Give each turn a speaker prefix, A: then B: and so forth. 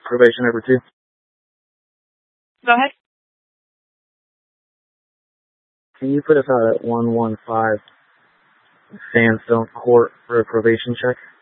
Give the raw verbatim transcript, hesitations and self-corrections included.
A: probation number two.
B: Go ahead.
A: Can you put us out at one one five Sandstone Court for a probation check?